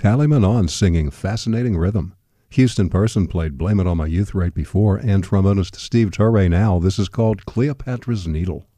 Tally Manon singing Fascinating Rhythm. Houston Person played Blame It On My Youth right before, and trombonist Steve Torre now. This is called Cleopatra's Needle.